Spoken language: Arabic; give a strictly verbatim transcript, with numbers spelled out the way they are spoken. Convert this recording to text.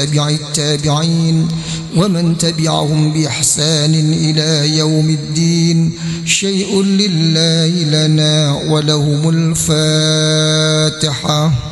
تبع التابعين ومن تبعهم بإحسان إلى يوم الدين. شيء لله لنا ولهم الفاتحة.